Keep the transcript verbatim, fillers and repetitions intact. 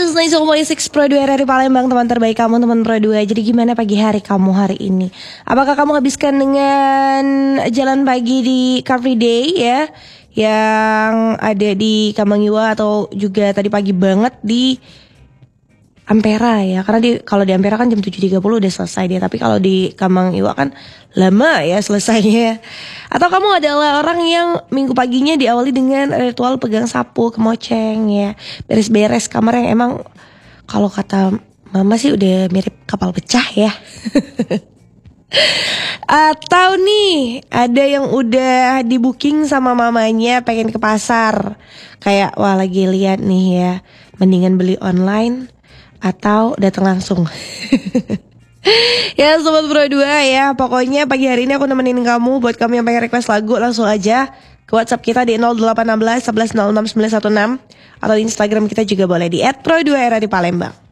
It's nice to six Pro dua R R I Palembang, teman terbaik kamu, teman Pro dua. Jadi gimana pagi hari kamu hari ini? Apakah kamu habiskan dengan jalan pagi di Car Free Day ya, yang ada di Kamangiwa, atau juga tadi pagi banget di Ampera ya? Karena di kalau di Ampera kan jam tujuh tiga puluh udah selesai dia, tapi kalau di Kamangiwa kan lama ya selesainya. Atau kamu adalah orang yang minggu paginya diawali dengan ritual pegang sapu, kemoceng ya, beres-beres kamar yang emang kalau kata mama sih udah mirip kapal pecah ya. Atau nih ada yang udah di booking sama mamanya pengen ke pasar, kayak wah lagi lihat nih ya, mendingan beli online atau datang langsung. Ya Sobat Pro dua ya, pokoknya pagi hari ini aku nemenin kamu. Buat kamu yang pengen request lagu, langsung aja ke WhatsApp kita di nol delapan satu enam satu satu nol enam sembilan satu enam, atau di Instagram kita juga boleh di et pro dua R R I Palembang.